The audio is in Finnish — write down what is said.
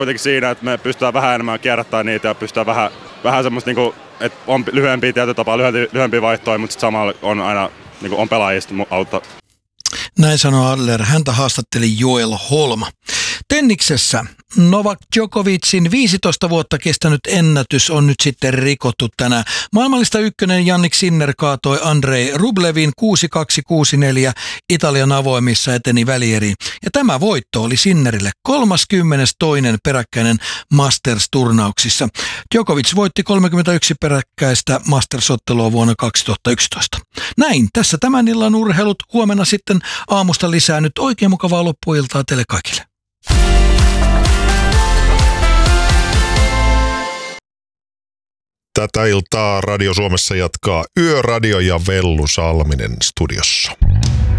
kuitenkin siinä, että me pystytään vähän enemmän kierrättämään niitä ja pystytään vähän semmoista, niinku, että on lyhyempiä tietotapaa, lyhyempiä vaihtoja, mutta sitten samalla on aina niinku, on pelaajista auttaa. Näin sanoi Adler. Häntä haastatteli Joel Holma. Tenniksessä Novak Djokovicin 15 vuotta kestänyt ennätys on nyt sitten rikottu tänään. Maailmanlista ykkönen Jannik Sinner kaatoi Andrei Rublevin 6-2-6-4 Italian avoimissa, eteni välieriin. Ja tämä voitto oli Sinnerille 32. peräkkäinen Masters-turnauksissa. Djokovic voitti 31 peräkkäistä Masters-ottelua vuonna 2011. Näin, tässä tämän illan urheilut. Huomenna sitten aamusta lisää. Nyt oikein mukavaa loppuiltaa teille kaikille. Tätä iltaa Radio Suomessa jatkaa Yöradio ja Vellu Salminen studiossa.